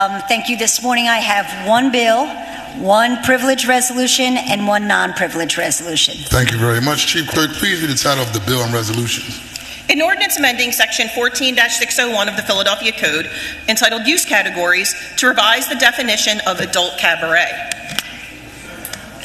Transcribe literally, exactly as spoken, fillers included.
Um, thank you. This morning I have one bill, one privilege resolution, and one non-privilege resolution. Thank you very much. Chief Clerk, please read the title of the bill and resolution. An ordinance amending Section fourteen dash six oh one of the Philadelphia Code entitled Use Categories to revise the definition of adult cabaret.